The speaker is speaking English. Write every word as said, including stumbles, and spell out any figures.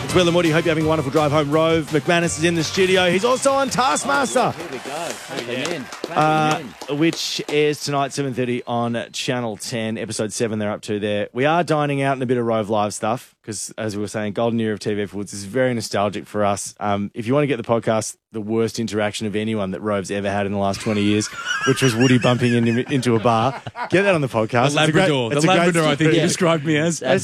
It's Will and Woody. Hope you're having a wonderful drive home. Rove McManus is in the studio. He's also on Taskmaster. Here we go. Clapping in. Clapping Uh, which is tonight, seven thirty on Channel ten, episode seven they're up to there. We are dining out in a bit of Rove Live stuff because, as we were saying, golden era of T V Foods is very nostalgic for us. Um, if you want to get the podcast, the worst interaction of anyone that Rove's ever had in the last twenty years, which was Woody bumping in, into a bar, get that on the podcast. The Labrador. It's a great, it's the a great Labrador, I think story. you described me as. It's